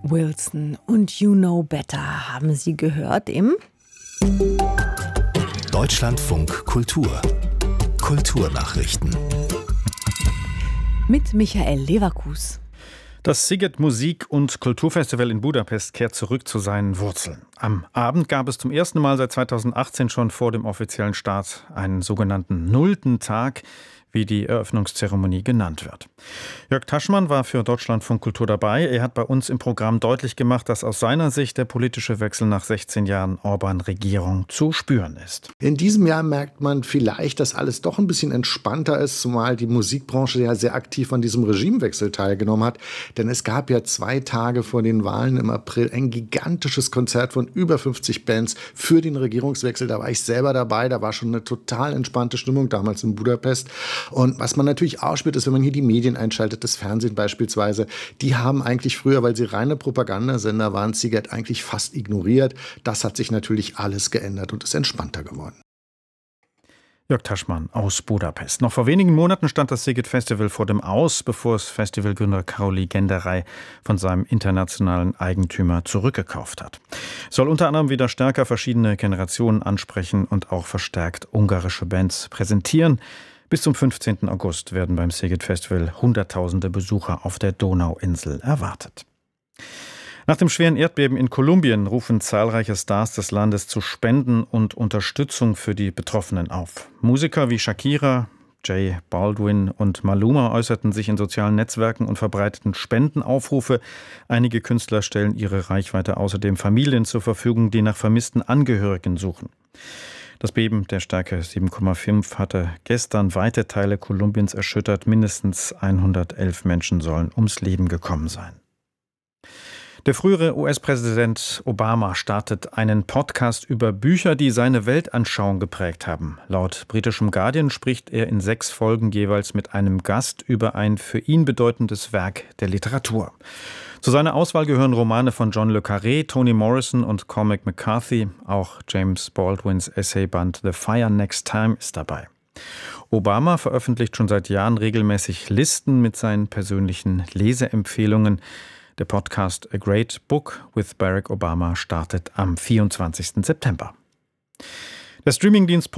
Wilson und You Know Better haben Sie gehört im Deutschlandfunk Kultur. Kulturnachrichten. Mit Michael Leverkus. Das Sziget Musik- und Kulturfestival in Budapest kehrt zurück zu seinen Wurzeln. Am Abend gab es zum ersten Mal seit 2018 schon vor dem offiziellen Start einen sogenannten nullten Tag, wie die Eröffnungszeremonie genannt wird. Jörg Taschmann war für Deutschlandfunk Kultur dabei. Er hat bei uns im Programm deutlich gemacht, dass aus seiner Sicht der politische Wechsel nach 16 Jahren Orban-Regierung zu spüren ist. In diesem Jahr merkt man vielleicht, dass alles doch ein bisschen entspannter ist, zumal die Musikbranche ja sehr aktiv an diesem Regimewechsel teilgenommen hat. Denn es gab ja 2 Tage vor den Wahlen im April ein gigantisches Konzert von über 50 Bands für den Regierungswechsel. Da war ich selber dabei. Da war schon eine total entspannte Stimmung damals in Budapest. Und was man natürlich auch spürt, ist, wenn man hier die Medien einschaltet, das Fernsehen beispielsweise, die haben eigentlich früher, weil sie reine Propagandasender waren, Sziget eigentlich fast ignoriert. Das hat sich natürlich alles geändert und ist entspannter geworden. Jörg Taschmann aus Budapest. Noch vor wenigen Monaten stand das Sziget Festival vor dem Aus, bevor es Festivalgründer Károly Genderej von seinem internationalen Eigentümer zurückgekauft hat. Es soll unter anderem wieder stärker verschiedene Generationen ansprechen und auch verstärkt ungarische Bands präsentieren. Bis zum 15. August werden beim Sziget Festival Hunderttausende Besucher auf der Donauinsel erwartet. Nach dem schweren Erdbeben in Kolumbien rufen zahlreiche Stars des Landes zu Spenden und Unterstützung für die Betroffenen auf. Musiker wie Shakira, J Balvin und Maluma äußerten sich in sozialen Netzwerken und verbreiteten Spendenaufrufe. Einige Künstler stellen ihre Reichweite außerdem Familien zur Verfügung, die nach vermissten Angehörigen suchen. Das Beben der Stärke 7,5 hatte gestern weite Teile Kolumbiens erschüttert. Mindestens 111 Menschen sollen ums Leben gekommen sein. Der frühere US-Präsident Obama startet einen Podcast über Bücher, die seine Weltanschauung geprägt haben. Laut britischem Guardian spricht er in 6 Folgen jeweils mit einem Gast über ein für ihn bedeutendes Werk der Literatur. Zu seiner Auswahl gehören Romane von John le Carré, Toni Morrison und Cormac McCarthy. Auch James Baldwins Essayband The Fire Next Time ist dabei. Obama veröffentlicht schon seit Jahren regelmäßig Listen mit seinen persönlichen Leseempfehlungen. Der Podcast A Great Book with Barack Obama startet am 24. September. Der Streamingdienst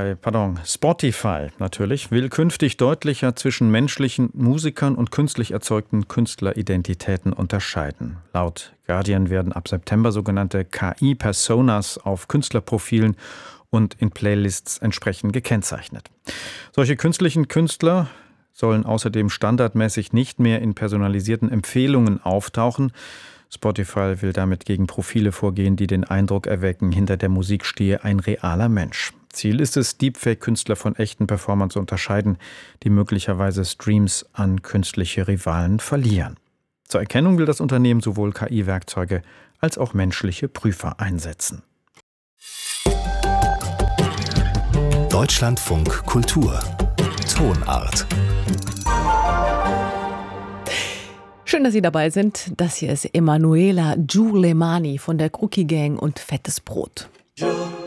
Spotify natürlich, will künftig deutlicher zwischen menschlichen Musikern und künstlich erzeugten Künstleridentitäten unterscheiden. Laut Guardian werden ab September sogenannte KI-Personas auf Künstlerprofilen und in Playlists entsprechend gekennzeichnet. Solche künstlichen Künstler sollen außerdem standardmäßig nicht mehr in personalisierten Empfehlungen auftauchen. Spotify will damit gegen Profile vorgehen, die den Eindruck erwecken, hinter der Musik stehe ein realer Mensch. Ziel ist es, Deepfake-Künstler von echten Performern zu unterscheiden, die möglicherweise Streams an künstliche Rivalen verlieren. Zur Erkennung will das Unternehmen sowohl KI-Werkzeuge als auch menschliche Prüfer einsetzen. Deutschlandfunk Kultur. Tonart. Schön, dass Sie dabei sind. Das hier ist Emanuela Giulemani von der Crookie Gang und Fettes Brot.